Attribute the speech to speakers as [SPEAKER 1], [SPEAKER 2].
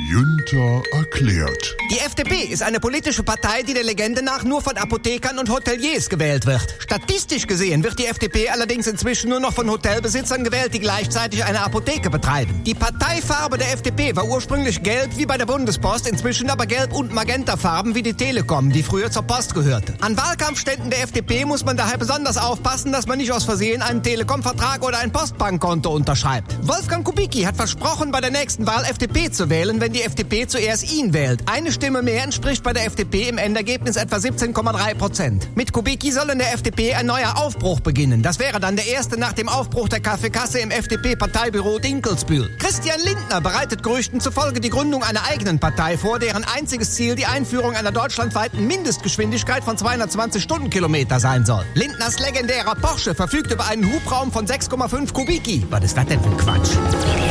[SPEAKER 1] Günther erklärt.
[SPEAKER 2] Die FDP ist eine politische Partei, die der Legende nach nur von Apothekern und Hoteliers gewählt wird. Statistisch gesehen wird die FDP allerdings inzwischen nur noch von Hotelbesitzern gewählt, die gleichzeitig eine Apotheke betreiben. Die Parteifarbe der FDP war ursprünglich gelb wie bei der Bundespost, inzwischen aber gelb- und magentafarben wie die Telekom, die früher zur Post gehörte. An Wahlkampfständen der FDP muss man daher besonders aufpassen, dass man nicht aus Versehen einen Telekom-Vertrag oder ein Postbankkonto unterschreibt. Wolfgang Kubicki hat versprochen, bei der nächsten Wahl FDP zu wählen, wenn die FDP zuerst ihn wählt. Eine Stimme mehr entspricht bei der FDP im Endergebnis etwa 17,3%. Mit Kubicki soll in der FDP ein neuer Aufbruch beginnen. Das wäre dann der erste nach dem Aufbruch der Kaffeekasse im FDP-Parteibüro Dinkelsbühl. Christian Lindner bereitet Gerüchten zufolge die Gründung einer eigenen Partei vor, deren einziges Ziel die Einführung einer deutschlandweiten Mindestgeschwindigkeit von 220 Stundenkilometer sein soll. Lindners legendärer Porsche verfügt über einen Hubraum von 6,5 Kubicki. Was ist das denn für ein Quatsch?